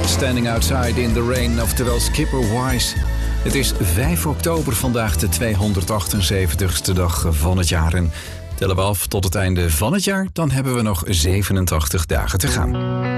Standing Outside in the Rain, oftewel Skipper Wise. Het is 5 oktober vandaag, de 278ste dag van het jaar. En tellen we af tot het einde van het jaar, dan hebben we nog 87 dagen te gaan.